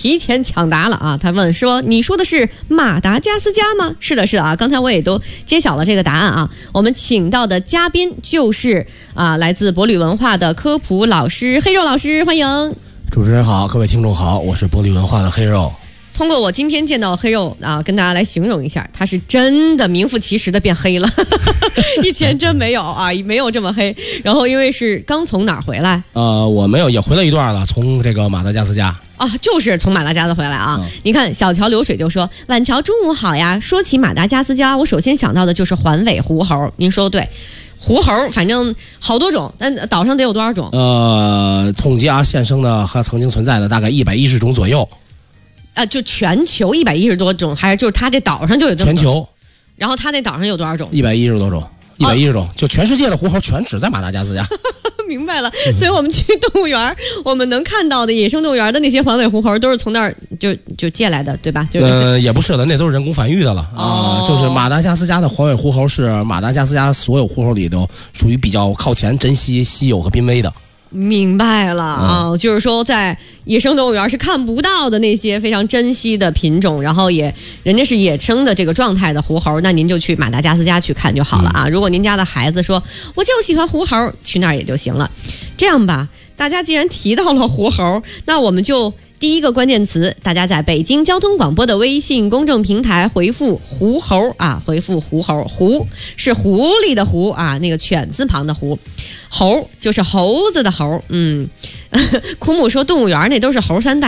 提前抢答了啊！他问说：“你说的是马达加斯加吗？”是的，是的啊！刚才我也都揭晓了这个答案啊。我们请到的嘉宾就是来自博旅文化的科普老师黑肉老师，欢迎。 主持人好，各位听众好，我是博旅文化的黑肉。 通过我今天见到的黑肉跟大家来形容一下，他是真的名副其实的变黑了，以前真没有没有这么黑。然后因为是刚从哪儿回来？ 我没有，也回来一段了，从这个马达加斯加。 就是从马达加斯回来啊！你看小桥流水就说：“晚桥中午好呀。”说起马达加斯加，我首先想到的就是环尾狐猴。您说对，狐猴反正好多种，但岛上得有多少种？ 统计现生的和曾经存在的大概110种左右。 就全球110多种，还是就是它这岛上就有这么多？ 全球。然后它那岛上有多少种 ？110多种，110种，就全世界的狐猴全只在马达加斯加。 明白了，所以我们去动物园，我们能看到的野生动物园的那些环尾狐猴都是从那儿就借来的，对吧？ 也不是的，那都是人工繁育的了就是马达加斯加的环尾狐猴是马达加斯加所有狐猴里头属于比较靠前、珍稀、稀有和濒危的。 明白了就是说在野生动物园是看不到的那些非常珍稀的品种，然后人家是野生的这个状态的狐猴，那您就去马达加斯加去看就好了如果您家的孩子说我就喜欢狐猴，去那儿也就行了。这样吧，大家既然提到了狐猴，那我们就第一个关键词，大家在北京交通广播的微信公众平台回复狐猴回复狐猴，狐是狐狸的狐那个犬字旁的狐，猴就是猴子的猴。枯木说动物园那都是猴三代。